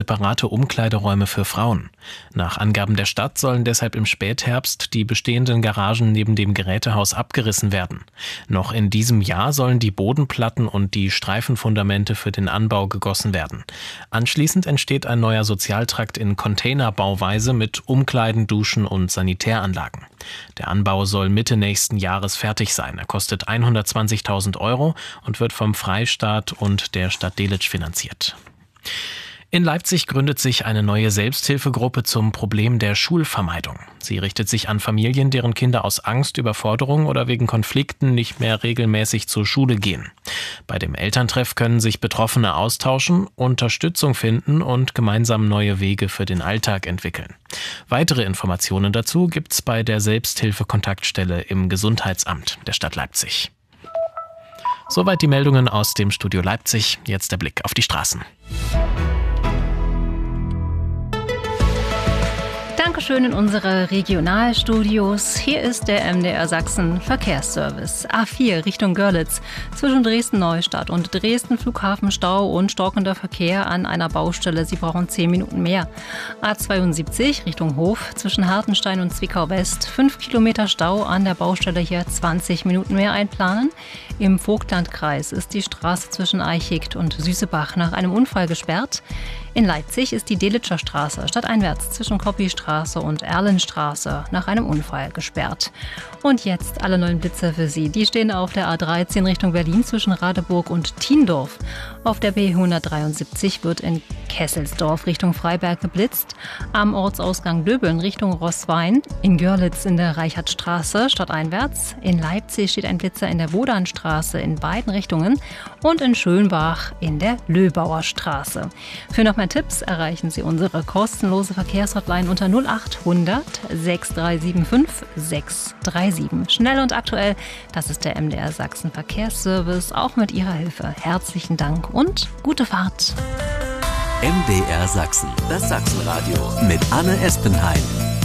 separate Umkleideräume für Frauen. Nach Angaben der Stadt sollen deshalb im Spätherbst die bestehenden Garagen neben dem Gerätehaus abgerissen werden. Noch in diesem Jahr sollen die Bodenplatten und die Streifenfundamente für den Anbau gegossen werden. Anschließend entsteht ein neuer Sozialtrakt in Containerbauweise mit Umkleiden, Duschen und Sanitäranlagen. Der Anbau soll Mitte nächsten Jahres fertig sein. Er kostet 120.000 € und wird vom Freistaat und der Stadt Delitzsch finanziert. In Leipzig gründet sich eine neue Selbsthilfegruppe zum Problem der Schulvermeidung. Sie richtet sich an Familien, deren Kinder aus Angst, Überforderung oder wegen Konflikten nicht mehr regelmäßig zur Schule gehen. Bei dem Elterntreff können sich Betroffene austauschen, Unterstützung finden und gemeinsam neue Wege für den Alltag entwickeln. Weitere Informationen dazu gibt's bei der Selbsthilfe-Kontaktstelle im Gesundheitsamt der Stadt Leipzig. Soweit die Meldungen aus dem Studio Leipzig. Jetzt der Blick auf die Straßen. Dankeschön in unsere Regionalstudios. Hier ist der MDR Sachsen Verkehrsservice. A4 Richtung Görlitz. Zwischen Dresden-Neustadt und Dresden Flughafen Stau und stockender Verkehr an einer Baustelle. Sie brauchen 10 Minuten mehr. A72 Richtung Hof. Zwischen Hartenstein und Zwickau West. 5 Kilometer Stau an der Baustelle, hier 20 Minuten mehr einplanen. Im Vogtlandkreis ist die Straße zwischen Eichigt und Süßebach nach einem Unfall gesperrt. In Leipzig ist die Delitscher Straße stadteinwärts zwischen Koppistraße und Erlenstraße nach einem Unfall gesperrt. Und jetzt alle neuen Blitzer für Sie. Die stehen auf der A13 Richtung Berlin zwischen Radeburg und Thiendorf. Auf der B173 wird in Kesselsdorf Richtung Freiberg geblitzt. Am Ortsausgang Döbeln Richtung Roßwein. In Görlitz in der Reichertstraße stadteinwärts. In Leipzig steht ein Blitzer in der Bodanstraße in beiden Richtungen. Und in Schönbach in der Löbauer Straße. Für noch mehr Tipps erreichen Sie unsere kostenlose Verkehrshotline unter 0800 6375 637. Schnell und aktuell, das ist der MDR Sachsen Verkehrsservice, auch mit Ihrer Hilfe. Herzlichen Dank und gute Fahrt. MDR Sachsen, das Sachsenradio mit Anne Espenheim.